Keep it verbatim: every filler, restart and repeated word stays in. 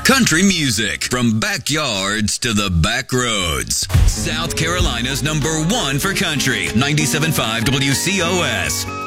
Country music from backyards to the back roads. South Carolina's number one for country. ninety-seven point five W C O S.